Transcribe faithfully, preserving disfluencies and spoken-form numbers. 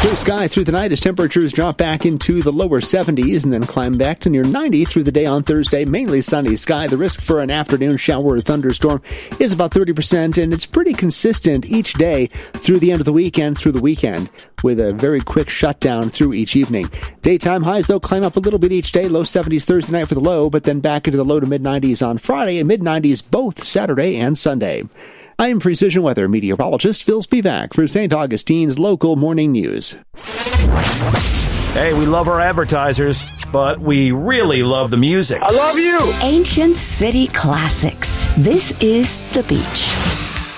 Blue sky through the night as temperatures drop back into the lower seventies and then climb back to near ninety through the day on Thursday. Mainly sunny sky. The risk for an afternoon shower or thunderstorm is about thirty percent, and it's pretty consistent each day through the end of the week and through the weekend, with a very quick shutdown through each evening. Daytime highs, though, climb up a little bit each day. Low seventies Thursday night for the low, but then back into the low to mid-nineties on Friday and mid-nineties both Saturday and Sunday. I am Precision Weather meteorologist Phil Spivak for Saint Augustine's local morning news. Hey, we love our advertisers, but we really love the music. I love you! Ancient City Classics. This is The Beach.